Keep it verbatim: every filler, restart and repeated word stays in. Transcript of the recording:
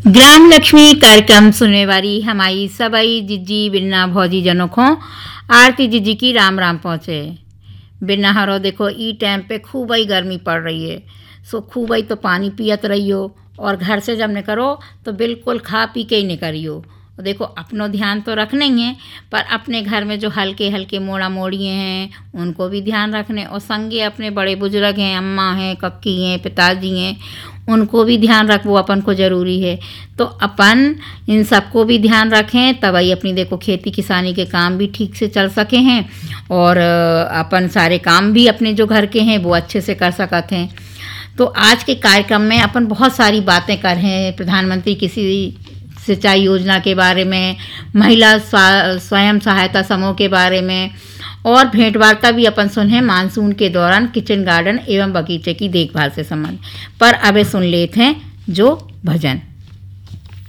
ग्राम लक्ष्मी कार्यक्रम सुनने वाली हमारी सबई जिज्जी बिन्ना भौजी जनों को आरती जिज्जी की राम राम पहुँचे। बिन्ना हरो देखो ई टाइम पे खूब ही गर्मी पड़ रही है, सो खूब ही तो पानी पियत रहियो और घर से जब निकलो तो बिल्कुल खा पी के ही निकलियो। देखो अपनो ध्यान तो रखना ही है, पर अपने घर में जो हल्के हल्के मोड़ा मोड़िए हैं उनको भी ध्यान रखने, और संगे अपने बड़े बुजुर्ग हैं, अम्मा हैं, कक्की हैं, पिताजी हैं, उनको भी ध्यान रखो अपन को ज़रूरी है। तो अपन इन सबको भी ध्यान रखें, तभी अपनी देखो खेती किसानी के काम भी ठीक से चल सके हैं और अपन सारे काम भी अपने जो घर के हैं वो अच्छे से कर सकते हैं। तो आज के कार्यक्रम में अपन बहुत सारी बातें कर रहे हैं, प्रधानमंत्री किसी सिंचाई योजना के बारे में, महिला स्वयं सहायता समूह के बारे में, और भेंट वार्ता भी अपन सुने मानसून के दौरान किचन गार्डन एवं बगीचे की देखभाल से संबंध पर। अबे सुन लेते हैं जो भजन।